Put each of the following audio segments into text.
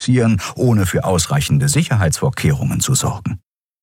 passieren, ohne für ausreichende Sicherheitsvorkehrungen zu sorgen.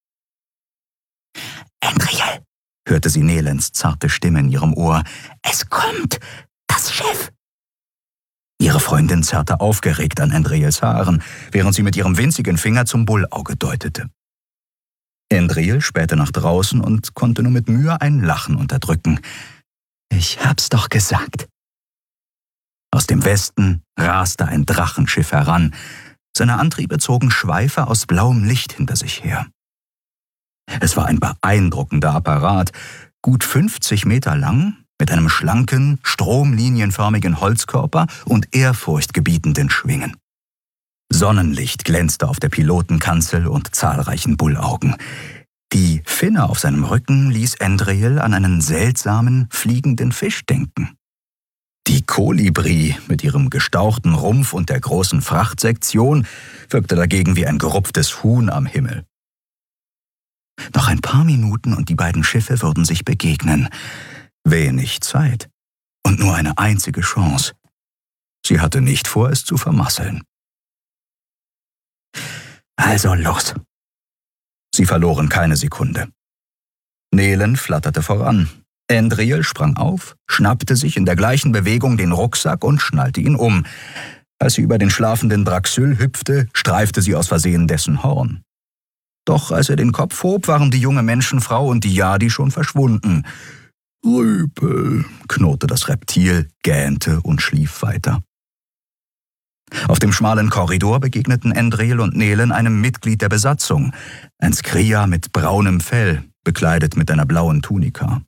»Andriel«, hörte sie Nelens zarte Stimme in ihrem Ohr, »es kommt, das Schiff.« Ihre Freundin zerrte aufgeregt an Andriels Haaren, während sie mit ihrem winzigen Finger zum Bullauge deutete. Andriel spähte nach draußen und konnte nur mit Mühe ein Lachen unterdrücken. »Ich hab's doch gesagt.« Aus dem Westen raste ein Drachenschiff heran. Seine Antriebe zogen Schweife aus blauem Licht hinter sich her. Es war ein beeindruckender Apparat, gut 50 Meter lang, mit einem schlanken, stromlinienförmigen Holzkörper und ehrfurchtgebietenden Schwingen. Sonnenlicht glänzte auf der Pilotenkanzel und zahlreichen Bullaugen. Die Finne auf seinem Rücken ließ Andriel an einen seltsamen, fliegenden Fisch denken. Die Kolibri mit ihrem gestauchten Rumpf und der großen Frachtsektion wirkte dagegen wie ein gerupftes Huhn am Himmel. Noch ein paar Minuten und die beiden Schiffe würden sich begegnen. Wenig Zeit und nur eine einzige Chance. Sie hatte nicht vor, es zu vermasseln. »Also los!« Sie verloren keine Sekunde. Nelen flatterte voran. Andriel sprang auf, schnappte sich in der gleichen Bewegung den Rucksack und schnallte ihn um. Als sie über den schlafenden Draxyl hüpfte, streifte sie aus Versehen dessen Horn. Doch als er den Kopf hob, waren die junge Menschenfrau und die Jadi schon verschwunden. »Rüpel«, knurrte das Reptil, gähnte und schlief weiter. Auf dem schmalen Korridor begegneten Andriel und Nelen einem Mitglied der Besatzung, ein Skria mit braunem Fell, bekleidet mit einer blauen Tunika.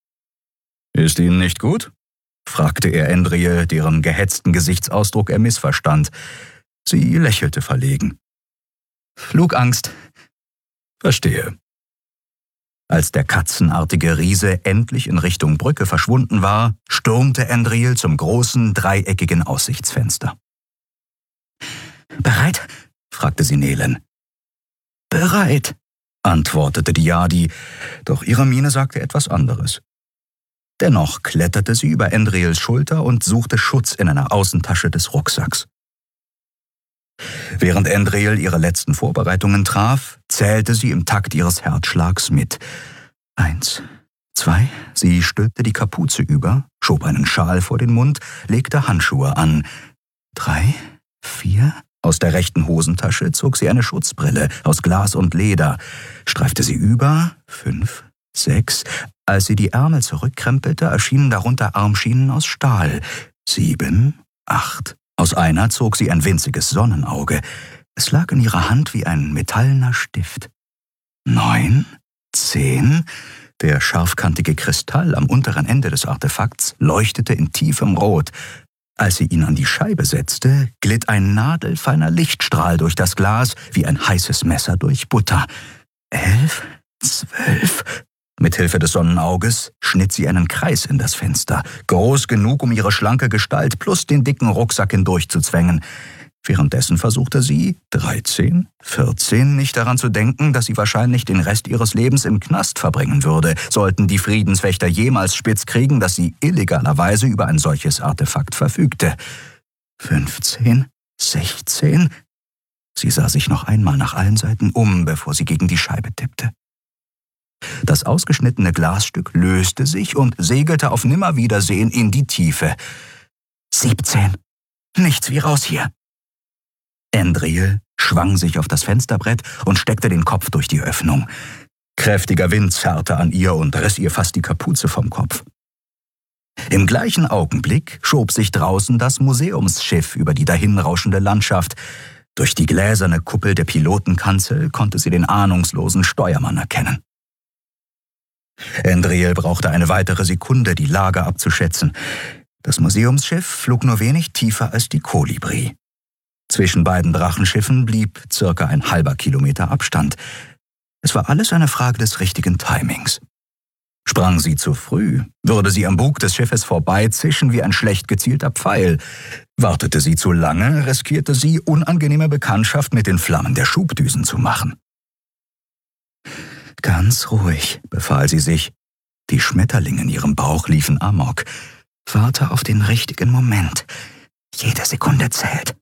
»Ist Ihnen nicht gut?« fragte er Andriel, deren gehetzten Gesichtsausdruck er missverstand. Sie lächelte verlegen. »Flugangst.« »Verstehe.« Als der katzenartige Riese endlich in Richtung Brücke verschwunden war, stürmte Andriel zum großen, dreieckigen Aussichtsfenster. »Bereit?« fragte sie Nelen. »Bereit«, antwortete die Jadi, doch ihre Miene sagte etwas anderes. Dennoch kletterte sie über Andriels Schulter und suchte Schutz in einer Außentasche des Rucksacks. Während Andriel ihre letzten Vorbereitungen traf, zählte sie im Takt ihres Herzschlags mit. 1, 2, sie stülpte die Kapuze über, schob einen Schal vor den Mund, legte Handschuhe an. 3, 4, aus der rechten Hosentasche zog sie eine Schutzbrille aus Glas und Leder, streifte sie über. 5, 6, als sie die Ärmel zurückkrempelte, erschienen darunter Armschienen aus Stahl. 7, 8, aus einer zog sie ein winziges Sonnenauge. Es lag in ihrer Hand wie ein metallener Stift. 9, 10, der scharfkantige Kristall am unteren Ende des Artefakts leuchtete in tiefem Rot. Als sie ihn an die Scheibe setzte, glitt ein nadelfeiner Lichtstrahl durch das Glas wie ein heißes Messer durch Butter. 11, 12... Mit Hilfe des Sonnenauges schnitt sie einen Kreis in das Fenster, groß genug, um ihre schlanke Gestalt plus den dicken Rucksack hindurchzuzwängen. Währenddessen versuchte sie, 13, 14, nicht daran zu denken, dass sie wahrscheinlich den Rest ihres Lebens im Knast verbringen würde, sollten die Friedenswächter jemals spitz kriegen, dass sie illegalerweise über ein solches Artefakt verfügte. 15, 16... Sie sah sich noch einmal nach allen Seiten um, bevor sie gegen die Scheibe tippte. Das ausgeschnittene Glasstück löste sich und segelte auf Nimmerwiedersehen in die Tiefe. 17. Nichts wie raus hier. Andriel schwang sich auf das Fensterbrett und steckte den Kopf durch die Öffnung. Kräftiger Wind zerrte an ihr und riss ihr fast die Kapuze vom Kopf. Im gleichen Augenblick schob sich draußen das Museumsschiff über die dahinrauschende Landschaft. Durch die gläserne Kuppel der Pilotenkanzel konnte sie den ahnungslosen Steuermann erkennen. Andriel brauchte eine weitere Sekunde, die Lage abzuschätzen. Das Museumsschiff flog nur wenig tiefer als die Kolibri. Zwischen beiden Drachenschiffen blieb circa ein halber Kilometer Abstand. Es war alles eine Frage des richtigen Timings. Sprang sie zu früh, würde sie am Bug des Schiffes vorbeizischen wie ein schlecht gezielter Pfeil. Wartete sie zu lange, riskierte sie, unangenehme Bekanntschaft mit den Flammen der Schubdüsen zu machen. Ganz ruhig, befahl sie sich. Die Schmetterlinge in ihrem Bauch liefen amok. Warte auf den richtigen Moment. Jede Sekunde zählt.